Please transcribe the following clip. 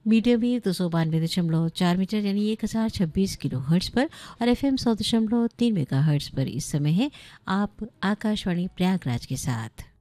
Medium wave 292.4 metre यानी 1026 kilo hertz पर और FM 100.3 मेगा हर्ट्स पर इस समय है आप आकाशवाणी प्रयागराज के साथ।